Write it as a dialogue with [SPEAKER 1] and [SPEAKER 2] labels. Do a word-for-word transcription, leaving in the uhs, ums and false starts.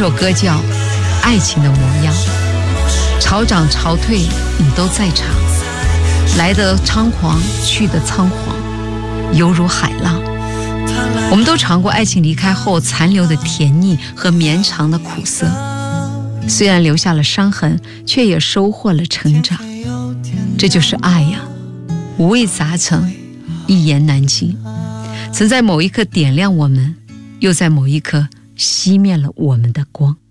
[SPEAKER 1] 首歌叫《爱情的模样》，潮涨潮退你都在场，来得猖狂去得仓皇，犹如海浪。我们都尝过爱情离开后残留的甜腻和绵长的苦涩，虽然留下了伤痕，却也收获了成长。这就是爱呀，五味杂陈，一言难尽，曾在某一刻点亮我们，又在某一刻熄灭了我们的光。